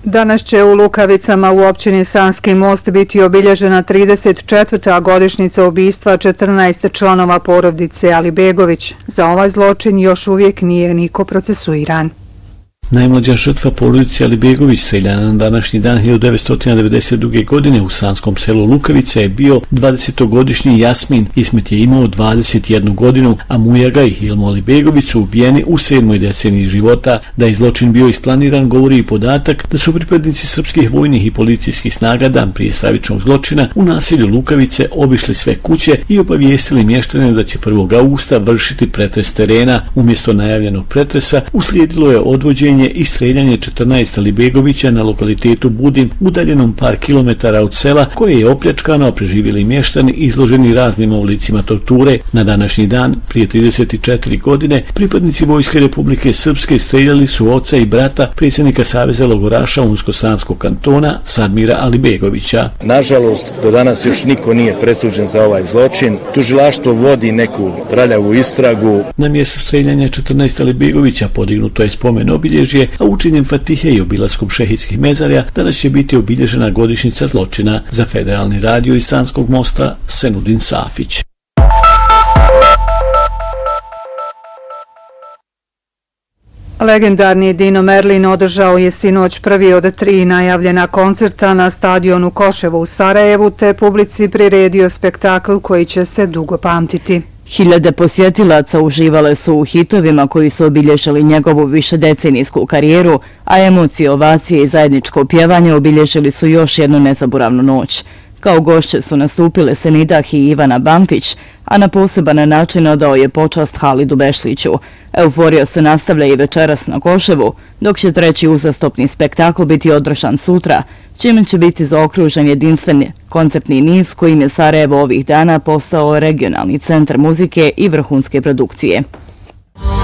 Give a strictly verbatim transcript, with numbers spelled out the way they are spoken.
Danas će u Lukavicama u općini Sanski Most biti obilježena trideset četvrta godišnjica ubistva četrnaest članova porodice Alibegović. Za ovaj zločin još uvijek nije niko procesuiran. Najmlađa žrtva porodice Alibegović, streljana na današnji dan hiljadu devetsto devedeset druge. godine u sanskom selu Lukavica, je bio dvadesetogodišnji Jasmin. Ismet je imao dvadeset jednu godinu, a Mujaga i Hilmo Alibegović su ubijeni u sedmoj deceniji života. Da je zločin bio isplaniran govori i podatak da su pripadnici srpskih vojnih i policijskih snaga dan prije stravičnog zločina u naselju Lukavice obišli sve kuće i obavijestili mještane da će prvog augusta vršiti pretres terena. Umjesto najavljenog pretresa uslijedilo je odvođenje i streljanje četrnaest Alibegovića na lokalitetu Budim, udaljenom par kilometara od sela, koje je opljačkano, a preživjeli mještani izloženi raznim oblicima torture. Na današnji dan, prije trideset četiri godine, pripadnici Vojske Republike Srpske streljali su oca i brata predsjednika Saveza logoraša Unsko-Sanskog kantona Sadmira Alibegovića. Nažalost, do danas još niko nije presuđen za ovaj zločin. Tužilaštvo vodi neku traljavu istragu. Na mjestu streljanja četrnaest Alibegovića podignuto je spomen obilježje, a učenjem Fatihe i obilaskom šehidskih mezarja danas će biti obilježena godišnjica zločina. Za Federalni radio iz Sanskog Mosta, Senudin Safić. Legendarni Dino Merlin održao je sinoć prvi od tri najavljena koncerta na stadionu Koševo u Sarajevu, te publici priredio spektakl koji će se dugo pamtiti. Hiljade posjetilaca uživale su u hitovima koji su obilježili njegovu višedecenijsku karijeru, a emocije, ovacije i zajedničko pjevanje obilježili su još jednu nezaboravnu noć. Kao gošće su nastupile Senidah i Ivana Bamfić, a na poseban način odao je počast Halidu Bešliću. Euforija se nastavlja i večeras na Koševu, dok će treći uzastopni spektakl biti održan sutra, čime će biti zaokružen jedinstveni koncertni niz kojim je Sarajevo ovih dana postao regionalni centar muzike i vrhunske produkcije.